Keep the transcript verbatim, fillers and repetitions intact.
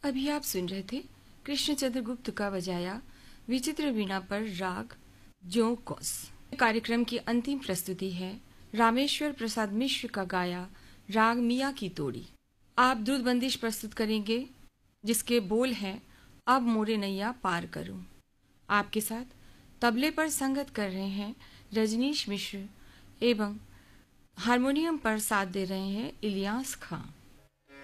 अभी आप सुन रहे थे कृष्णचंद्र गुप्त का बजाया विचित्र वीणा पर राग जो कोस। कार्यक्रम की अंतिम प्रस्तुति है रामेश्वर प्रसाद मिश्र का गाया राग मिया की तोड़ी। आप दूध बंदिश प्रस्तुत करेंगे जिसके बोल हैं अब मोरे नैया पार करूं। आपके साथ तबले पर संगत कर रहे हैं रजनीश मिश्र एवं हारमोनियम पर साथ दे रहे हैं इलियास खां।